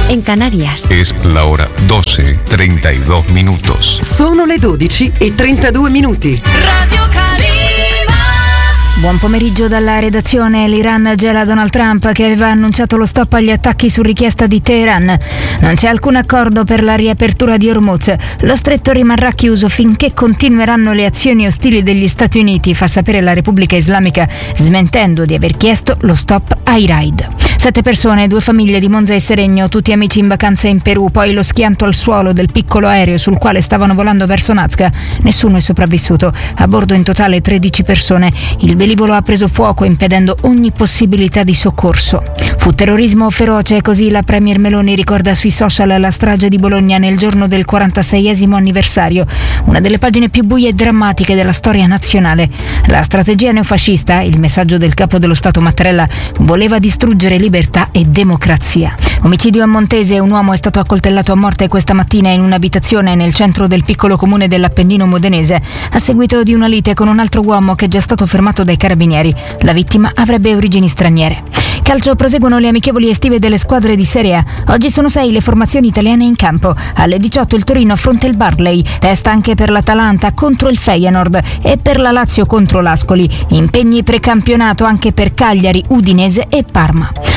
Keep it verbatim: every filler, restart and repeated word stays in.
en Canarias. Es la hora doce, treinta y dos minutos. Sono le dodici e trentadue minuti. Radio Calima. Buon pomeriggio dalla redazione. L'Iran gela Donald Trump, che aveva annunciato lo stop agli attacchi su richiesta di Teheran. Non c'è alcun accordo per la riapertura di Hormuz. Lo stretto rimarrà chiuso finché continueranno le azioni ostili degli Stati Uniti, fa sapere la Repubblica Islamica, smentendo di aver chiesto lo stop ai raid. Sette persone, due famiglie di Monza e Seregno, tutti amici in vacanza in Perù, poi lo schianto al suolo del piccolo aereo sul quale stavano volando verso Nazca. Nessuno è sopravvissuto. A bordo in totale tredici persone. Il velivolo ha preso fuoco, impedendo ogni possibilità di soccorso. Fu terrorismo feroce, così la premier Meloni ricorda sui social la strage di Bologna nel giorno del quarantaseiesimo anniversario, una delle pagine più buie e drammatiche della storia nazionale. La strategia neofascista, il messaggio del capo dello Stato Mattarella, voleva distruggere libertà e democrazia. Omicidio a Montese, un uomo è stato accoltellato a morte questa mattina in un'abitazione nel centro del piccolo comune dell'Appennino modenese, a seguito di una lite con un altro uomo che è già stato fermato dai carabinieri. La vittima avrebbe origini straniere. Calcio, proseguono le amichevoli estive delle squadre di Serie A. Oggi sono sei le formazioni italiane in campo. Alle diciotto il Torino affronta il Barley, testa anche per l'Atalanta contro il Feyenoord e per la Lazio contro l'Ascoli. Impegni precampionato anche per Cagliari, Udinese e Parma.